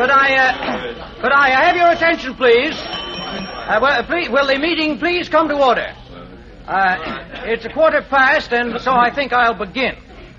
Could I have your attention, please? Will the meeting please come to order? It's 1:15, and so I think I'll begin.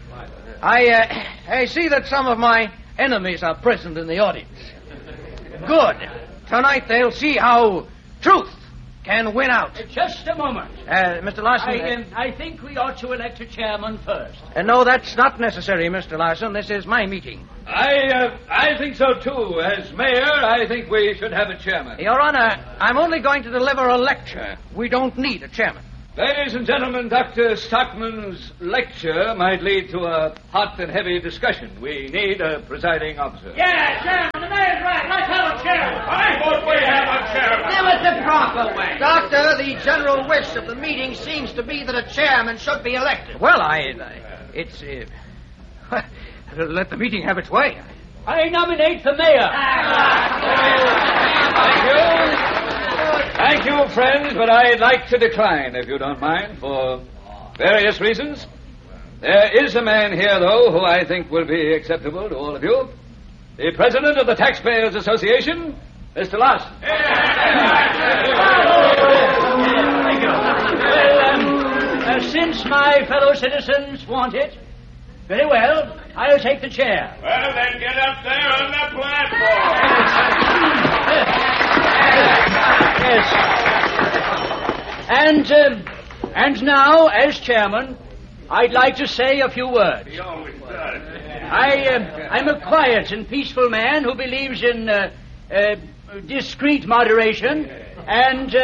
I see that some of my enemies are present in the audience. Good. Tonight they'll see how truth can win out. Just a moment. Mr. Larson... I think we ought to elect a chairman first. No, that's not necessary, Mr. Larson. This is my meeting. I think so, too. As mayor, I think we should have a chairman. Your Honor, I'm only going to deliver a lecture. We don't need a chairman. Ladies and gentlemen, Dr. Stockman's lecture might lead to a hot and heavy discussion. We need a presiding officer. Yeah, chairman, the mayor's right. Let's have a chairman. I vote we have a chairman. That was the proper way. Doctor, the general wish of the meeting seems to be that a chairman should be elected. Well, it's... let the meeting have its way. I nominate the mayor. Thank you. Thank you, friends, but I'd like to decline, if you don't mind, for various reasons. There is a man here, though, who I think will be acceptable to all of you. The president of the Taxpayers Association, Mr. Larson. Well, since my fellow citizens want it, very well, I'll take the chair. Well, then get up there on the platform. Yes. And now, as chairman, I'd like to say a few words. He always does. I'm a quiet and peaceful man who believes in discreet moderation and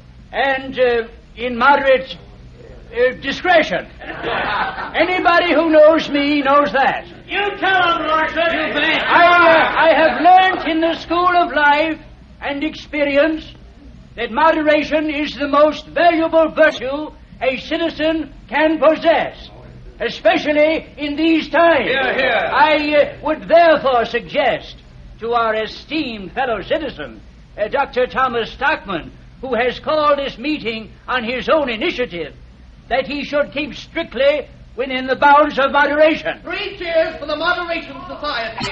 in moderate discretion. Anybody who knows me knows that. You tell him, Larson. You bet. I have learned in the school of life and experience that moderation is the most valuable virtue a citizen can possess, especially in these times. Hear, hear. I would therefore suggest to our esteemed fellow citizen, Dr. Thomas Stockman, who has called this meeting on his own initiative, that he should keep strictly within the bounds of moderation. 3 cheers for the Moderation Society.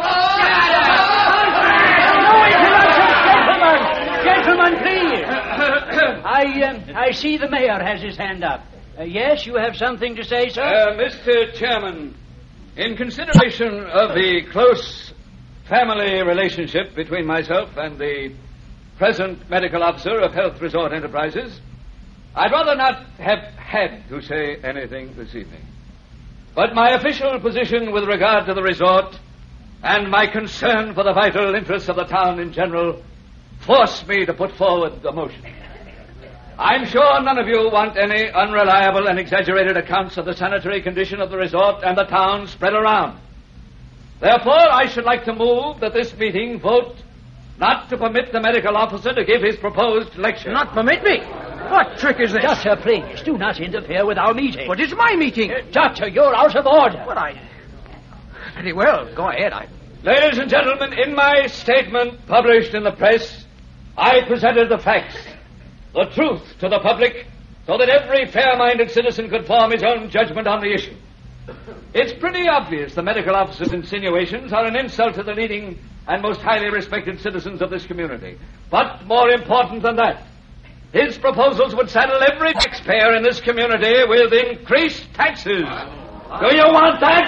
Gentlemen, please. I see the mayor has his hand up. Yes, you have something to say, sir? Mr. Chairman, in consideration of the close family relationship between myself and the present medical officer of Health Resort Enterprises, I'd rather not have had to say anything this evening. But my official position with regard to the resort and my concern for the vital interests of the town in general force me to put forward the motion. I'm sure none of you want any unreliable and exaggerated accounts of the sanitary condition of the resort and the town spread around. Therefore, I should like to move that this meeting vote not to permit the medical officer to give his proposed lecture. Not permit me? What trick is this? Doctor, please, do not interfere with our meeting. But it's my meeting. Doctor, you're out of order. Well, very well, go ahead. Ladies and gentlemen, in my statement published in the press, I presented the facts, the truth to the public, so that every fair-minded citizen could form his own judgment on the issue. It's pretty obvious the medical officer's insinuations are an insult to the leading and most highly respected citizens of this community. But more important than that, his proposals would saddle every taxpayer in this community with increased taxes. Do you want that?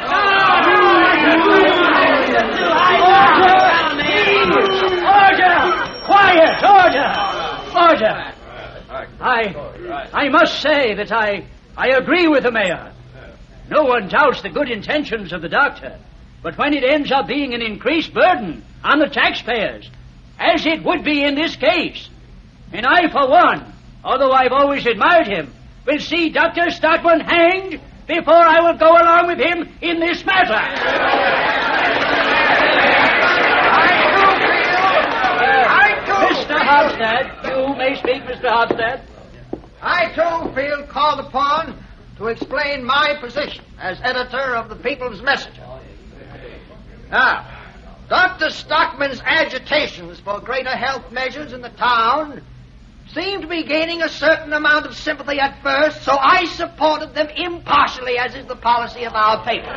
Order! Quiet! Order! I must say that I agree with the mayor. No one doubts the good intentions of the doctor, but when it ends up being an increased burden on the taxpayers, as it would be in this case, and I, for one, although I've always admired him, will see Dr. Stockman hanged before I will go along with him in this matter. Mr. Hofstad, you may speak, Mr. Hofstad. I, too, feel called upon to explain my position as editor of the People's Messenger. Now, Dr. Stockman's agitations for greater health measures in the town seemed to be gaining a certain amount of sympathy at first, so I supported them impartially, as is the policy of our paper.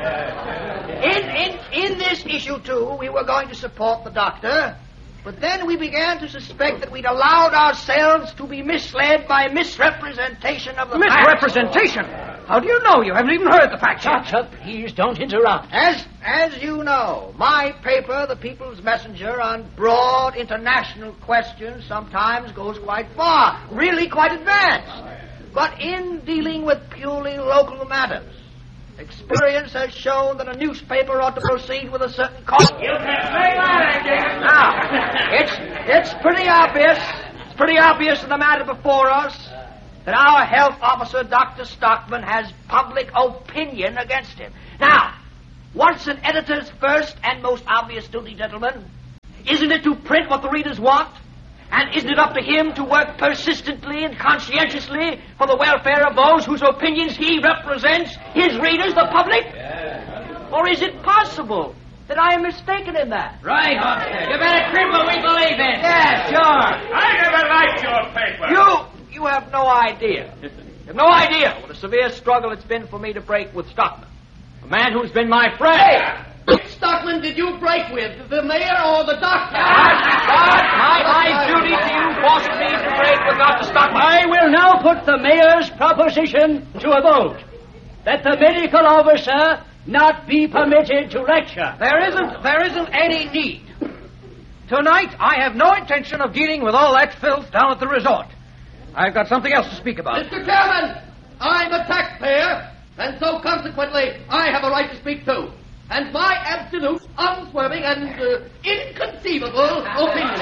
In this issue, too, we were going to support the doctor, but then we began to suspect that we'd allowed ourselves to be misled by misrepresentation of the facts. Misrepresentation? How do you know? You haven't even heard the facts yet. Doctor, please don't interrupt. As you know, my paper, The People's Messenger, on broad international questions sometimes goes quite far, really quite advanced. But in dealing with purely local matters, experience has shown that a newspaper ought to proceed with a certain caution. You can say that again. Now, it's pretty obvious. It's pretty obvious in the matter before us that our health officer, Dr. Stockman, has public opinion against him. Now, what's an editor's first and most obvious duty, gentlemen? Isn't it to print what the readers want? And isn't it up to him to work persistently and conscientiously for the welfare of those whose opinions he represents, his readers, the public? Yeah. Or is it possible that I am mistaken in that? Right, Hofstad. You better print what we believe in. Yeah, sure. I never liked your paper. You have no idea. You have no idea what a severe struggle it's been for me to break with Stockman, a man who's been my friend. Hey! Stockman, did you break with? The mayor or the doctor? My duty to you forces me to break with Dr. Stockman. I will now put the mayor's proposition to a vote, that the medical officer not be permitted to lecture. There isn't any need. Tonight, I have no intention of dealing with all that filth down at the resort. I've got something else to speak about. Mr. Chairman, I'm a taxpayer, and so consequently, I have a right to speak too. And my absolute, unswerving, and inconceivable opinion.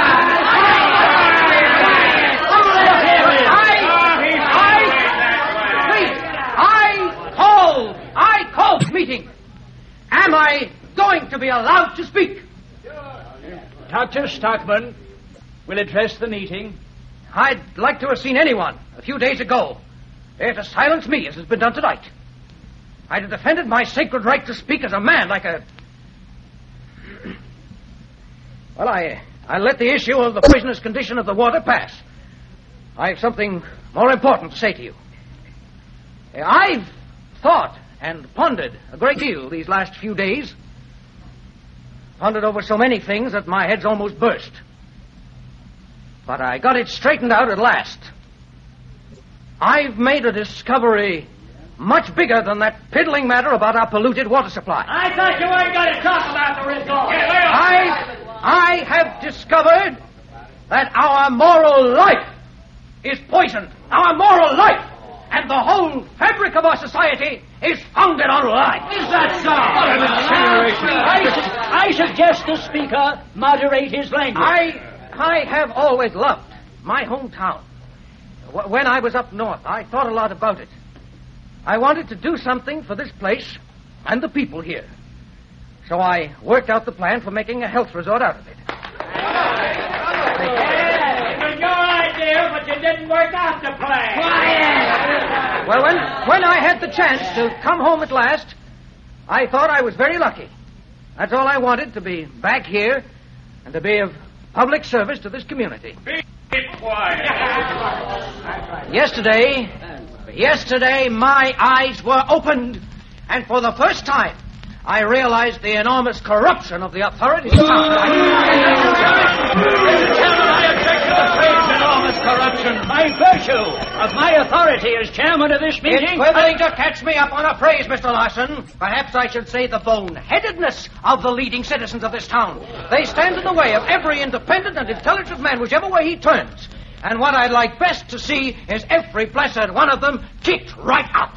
I called the meeting. Am I going to be allowed to speak? Dr. Stockman will address the meeting. I'd like to have seen anyone a few days ago there to silence me as has been done tonight. I'd have defended my sacred right to speak as a man, like a... Well, I let the issue of the poisonous condition of the water pass. I have something more important to say to you. I've thought and pondered a great deal these last few days. Pondered over so many things that my head's almost burst. But I got it straightened out at last. I've made a discovery much bigger than that piddling matter about our polluted water supply. I thought you weren't going to talk about the result. I have discovered that our moral life is poisoned. Our moral life and the whole fabric of our society is founded on lies. Is that so? What an incineration. I suggest the speaker moderate his language. I have always loved my hometown. When I was up north, I thought a lot about it. I wanted to do something for this place and the people here. So I worked out the plan for making a health resort out of it. It was your idea, but you didn't work out the plan. Well, when I had the chance to come home at last, I thought I was very lucky. That's all I wanted, to be back here and to be of public service to this community. Be quiet. Yesterday, my eyes were opened, and for the first time, I realized the enormous corruption of the authorities. Mr. Chairman, I object to the phrase enormous corruption. By virtue of my authority as chairman of this meeting... It's quibbling to catch me up on a phrase, Mr. Larson. Perhaps I should say the boneheadedness of the leading citizens of this town. They stand in the way of every independent and intelligent man, whichever way he turns. And what I'd like best to see is every blessed one of them kicked right out.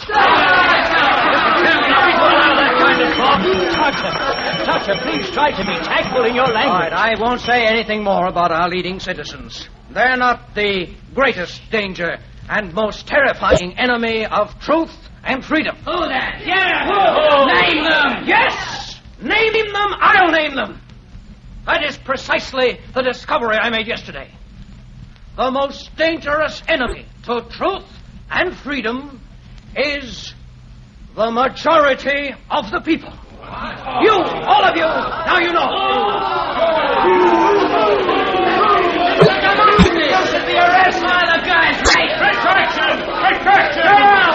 Doctor, please try to be tactful in your language. All right, I won't say anything more about our leading citizens. They're not the greatest danger and most terrifying enemy of truth and freedom. Who then? Yeah, who? Name them. Yes! Naming them, I'll name them. That is precisely the discovery I made yesterday. The most dangerous enemy to truth and freedom is the majority of the people. You, all of you, now you know. You should be arrested. Retraction! Retraction!